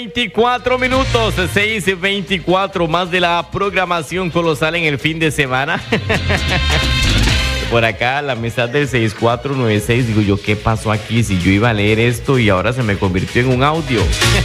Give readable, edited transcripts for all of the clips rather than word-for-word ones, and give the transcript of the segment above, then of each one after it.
24 minutos, 6:24, más de la programación colosal en el fin de semana. Por acá, la amistad del 6496, digo yo, ¿qué pasó aquí? Si yo iba a leer esto y ahora se me convirtió en un audio.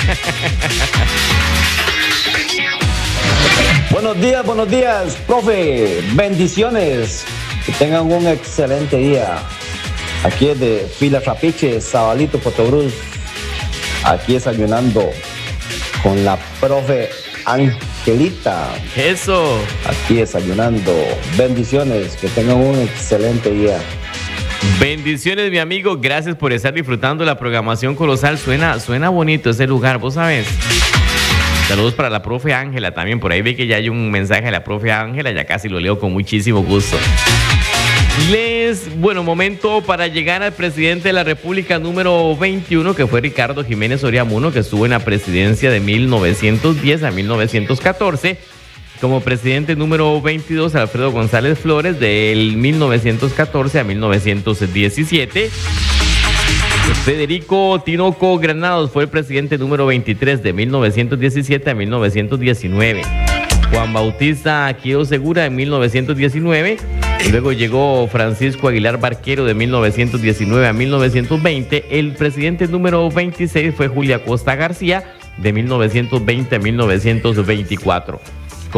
Buenos días, profe. Bendiciones. Que tengan un excelente día. Aquí es de Fila Trapiche, Zabalito, Potogruz. Aquí desayunando con la profe Angelita. Eso. Aquí desayunando. Bendiciones. Que tengan un excelente día. Bendiciones, mi amigo. Gracias por estar disfrutando la programación colosal. Suena bonito ese lugar, ¿vos sabés? Saludos para la profe Ángela también. Por ahí ve que ya hay un mensaje de la profe Ángela. Ya casi lo leo con muchísimo gusto. Momento para llegar al presidente de la República número 21, que fue Ricardo Jiménez Oriamuno, que estuvo en la presidencia de 1910 a 1914. Como presidente número 22, Alfredo González Flores, del 1914 a 1917. Federico Tinoco Granados fue el presidente número 23 de 1917 a 1919. Juan Bautista Quiro Segura en 1919. Luego llegó Francisco Aguilar Barquero de 1919 a 1920. El presidente número 26 fue Julia Costa García de 1920 a 1924.